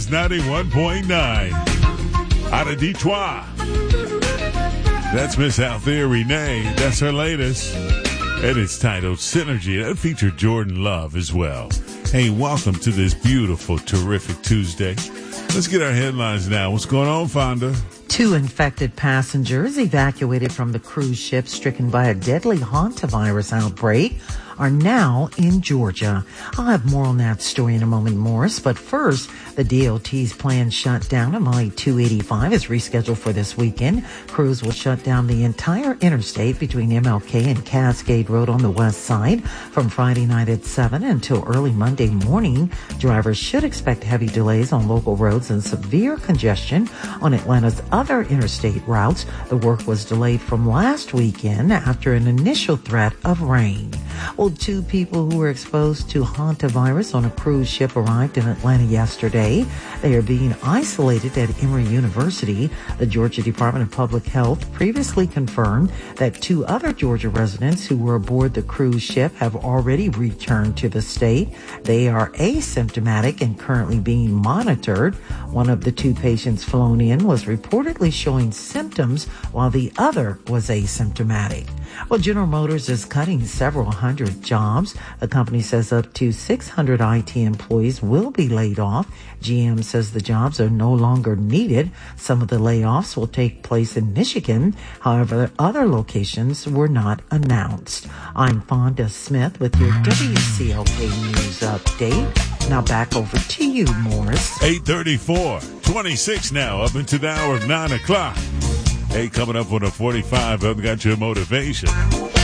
is 91.9. Out of Detroit. That's Miss Althea Renee. That's her latest. And it's titled Synergy. That featured Jordan Love as well. Hey, welcome to this beautiful, terrific Tuesday. Let's get our headlines now. What's going on, Fonda? 2 infected passengers evacuated from the cruise ship stricken by a deadly hantavirus outbreak are now in Georgia. I'll have more on that story in a moment, Morris. But first, the DOT's planned shutdown of I-285 is rescheduled for this weekend. Crews will shut down the entire interstate between MLK and Cascade Road on the west side from Friday night at 7 until early Monday morning. Drivers should expect heavy delays on local roads and severe congestion on Atlanta's other interstate routes. The work was delayed from last weekend after an initial threat of rain. Well, 2 people who were exposed to hantavirus on a cruise ship arrived in Atlanta yesterday. They are being isolated at Emory University. The Georgia Department of Public Health previously confirmed that 2 other Georgia residents who were aboard the cruise ship have already returned to the state. They are asymptomatic and currently being monitored. One of the 2 patients flown in was reportedly showing symptoms while the other was asymptomatic. Well, General Motors is cutting several hundred jobs. The company says up to 600 IT employees will be laid off. GM says the jobs are no longer needed. Some of the layoffs will take place in Michigan. However, other locations were not announced. I'm Fonda Smith with your WCLK News Update. Now back over to you, Morris. 8:34, 26 now, up into the hour of 9 o'clock. Hey, coming up on the 45, I've got your motivation.